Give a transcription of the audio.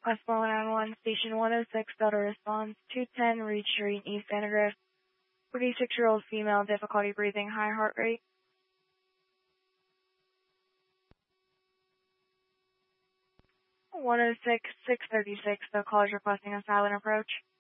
Westmoreland 911, Station 106, Delta response, 210 Reed Street, East Santa Cruz. 46-year-old female, difficulty breathing, high heart rate. 106, 636, the call is requesting a silent approach.